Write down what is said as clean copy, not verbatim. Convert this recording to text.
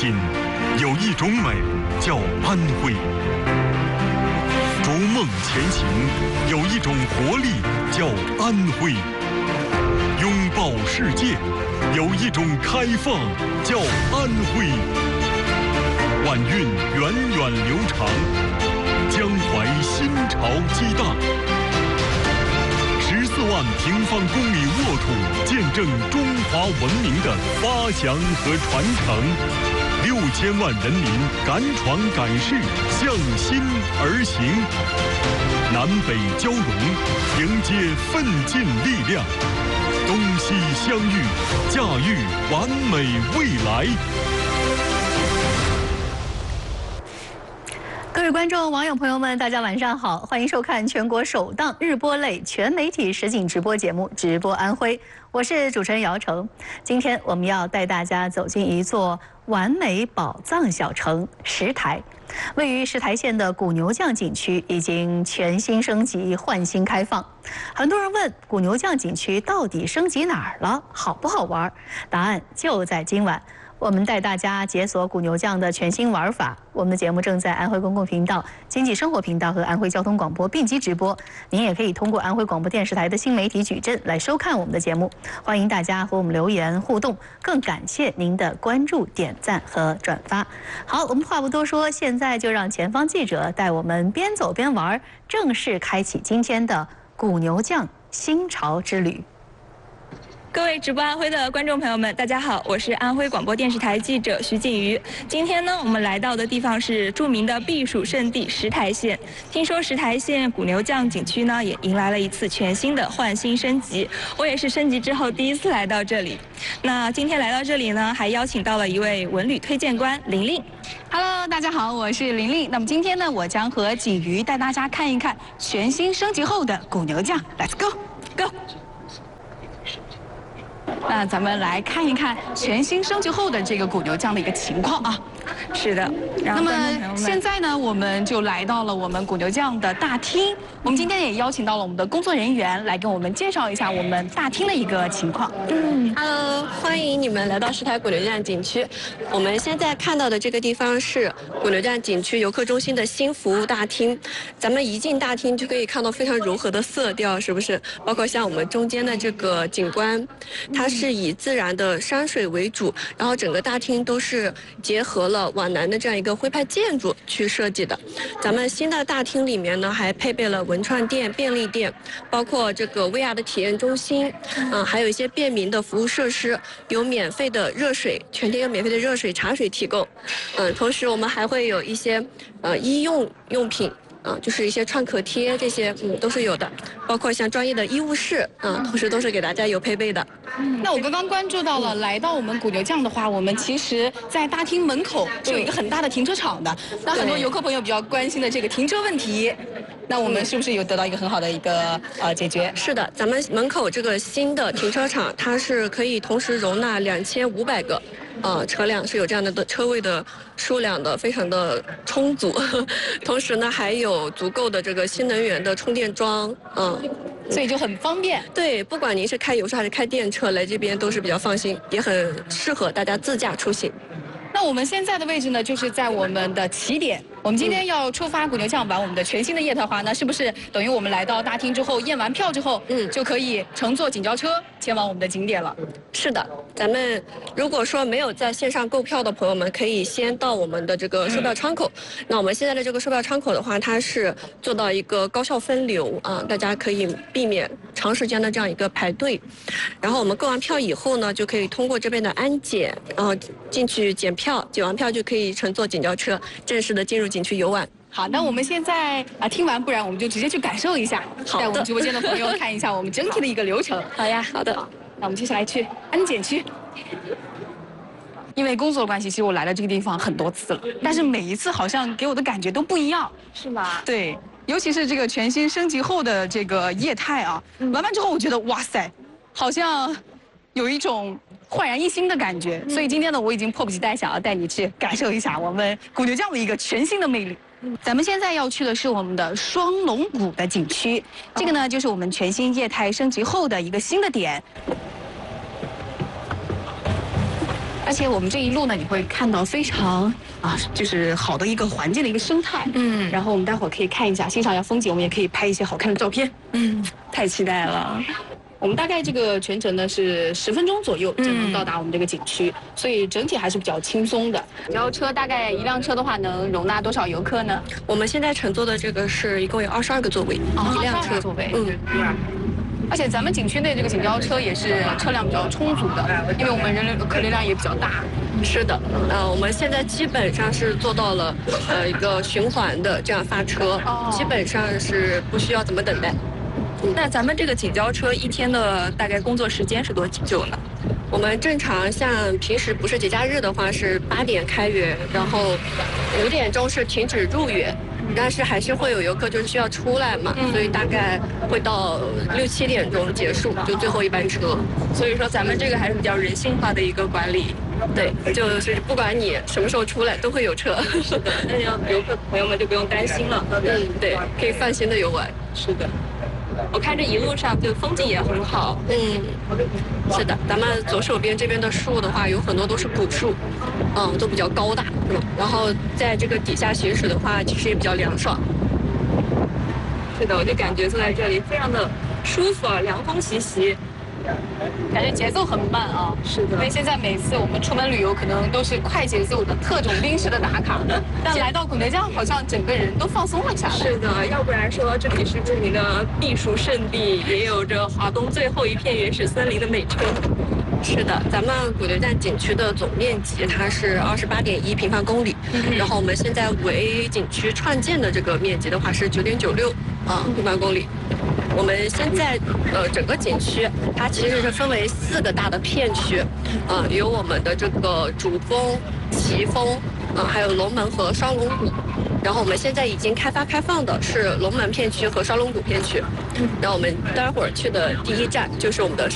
心，有一种美叫安徽；逐梦前行，有一种活力叫安徽；拥抱世界，有一种开放叫安徽。晚运源远流长，江淮新潮激荡。14万平方公里沃土，见证中华文明的发祥和传承。6000万人民敢闯敢试，向心而行。南北交融，迎接奋进力量。东西相遇，驾驭完美未来。 各位观众、网友朋友们，大家晚上好，欢迎收看全国首档日播类全媒体实景直播节目《直播安徽》，我是主持人姚晨。今天我们要带大家走进一座完美宝藏小城石台。位于石台县的古牛降景区已经全新升级、焕新开放。很多人问古牛降景区到底升级哪儿了，好不好玩？答案就在今晚。我们带大家解锁古牛降的全新玩法。我们的节目正在安徽公共频道、经济生活频道和安徽交通广播并机直播。您也可以通过安徽广播电视台的新媒体矩阵来收看我们的节目。欢迎大家和我们留言互动，更感谢您的关注、点赞和转发。好，我们话不多说，现在就让前方记者带我们边走边玩，正式开启今天的古牛降新潮之旅。 各位直播安徽的观众朋友们，大家好，我是安徽广播电视台记者徐静瑜。今天呢，我们来到的地方是著名的避暑胜地石台县。听说石台县古牛降景区呢，也迎来了一次全新的焕新升级。我也是升级之后第一次来到这里。那今天来到这里呢，还邀请到了一位文旅推荐官玲玲。 Hello， 大家好，我是玲玲。那么今天呢，我将和景瑜带大家看一看全新升级后的古牛降。Let's go。那咱们来看一看全新升级后的这个古牛降的一个情况啊。 是的， 那么现在呢，我们就来到了我们古牛降的大厅。我们今天也邀请到了我们的工作人员来给我们介绍一下我们大厅的一个情况。 Hello， 欢迎你们来到石台古牛降景区。我们现在看到的这个地方是古牛降景区游客中心的新服务大厅。咱们一进大厅就可以看到非常柔和的色调，是不是？包括像我们中间的这个景观，它是以自然的山水为主，然后整个大厅都是结合了皖南的这样一个徽派建筑去设计的。咱们新的大厅里面呢，还配备了文创店、便利店，包括这个 VR 的体验中心，还有一些便民的服务设施，有免费的热水，全天有免费的热水、茶水提供。同时我们还会有一些医用用品。就是一些创可贴这些，都是有的，包括像专业的医务室，同时都是给大家有配备的。 那我刚刚关注到了，来到我们古牛降的话，我们其实在大厅门口就有一个很大的停车场的。那很多游客朋友比较关心的这个停车问题，那我们是不是有得到一个很好的一个解决？ 是的，咱们门口这个新的停车场，它是可以同时容纳2500个。车辆是有这样的车位的数量的，非常的充足。同时呢，还有足够的这个新能源的充电桩， 所以就很方便。 对，不管您是开油车还是开电车，来这边都是比较放心，也很适合大家自驾出行。 那我们现在的位置呢，就是在我们的起点。我们今天要出发古牛降玩我们的全新的业态化呢，是不是等于我们来到大厅之后验完票之后，就可以乘坐景交车前往我们的景点了？ 是的，咱们如果说没有在线上购票的朋友们，可以先到我们的这个售票窗口。那我们现在的这个售票窗口的话，它是做到一个高效分流大家可以避免长时间的这样一个排队。然后我们购完票以后呢，就可以通过这边的安检，然后进去检票，检完票就可以乘坐景交车正式的进入景区游玩。 好，那我们现在听完，不然我们就直接去感受一下，带我们直播间的朋友看一下我们整体的一个流程。 好呀，好的。 那我们接下来去安检区。因为工作的关系，其实我来了这个地方很多次了，但是每一次好像给我的感觉都不一样， 是吗？ 对，尤其是这个全新升级后的这个业态啊，玩完之后我觉得哇塞，好像有一种焕然一新的感觉。所以今天呢，我已经迫不及待想要带你去感受一下我们古牛降的一个全新的魅力。咱们现在要去的是我们的双龙谷的景区，这个呢就是我们全新业态升级后的一个新的点。 而且我们这一路呢，你会看到非常就是好的一个环境的一个生态。然后我们待会儿可以看一下，欣赏一下风景，我们也可以拍一些好看的照片。 太期待了。 我们大概这个全程呢是10分钟左右就能到达我们这个景区，所以整体还是比较轻松的。然后车大概一辆车的话能容纳多少游客呢？ 我们现在乘坐的这个是一共有22个座位，一辆车座位。而且咱们景区内这个景交车也是车辆比较充足的，因为我们人流客流量也比较大。 是的，我们现在基本上是做到了一个循环的这样发车，基本上是不需要怎么等待。 那咱们这个景交车一天的大概工作时间是多久呢？ 我们正常像平时不是节假日的话是8点开园，然后5点钟是停止入园。但是还是会有游客就是需要出来嘛，所以大概会到6、7点钟结束，就最后一班车。 所以说咱们这个还是比较人性化的一个管理。 对，就是不管你什么时候出来都会有车。 是的，那样游客朋友们就不用担心了。 对，可以放心的游玩。 是的。我看这一路上这个风景也很好。 是的，咱们左手边这边的树的话，有很多都是古树，都比较高大，然后在这个底下行驶的话，其实也比较凉爽。 是的，我就感觉坐在这里非常的舒服啊，凉风习习。 感觉节奏很慢啊， 是的。 因为现在每次我们出门旅游，可能都是快节奏的特种兵式的打卡，但来到古德江，好像整个人都放松了下来。 是的，要不然说这里是著名的避暑胜地，也有着华东最后一片原始森林的美称。 是的，咱们古德站景区的总面积它是28.1平方公里，然后我们现在为景区创建的这个面积的话是9.96平方公里。我们现在整个景区它其实是分为4个大的片区，有我们的这个主峰、奇峰，还有龙门和双龙谷。然后我们现在已经开放的是龙门片区和双龙谷片区。然后我们待会儿去的第一站就是我们的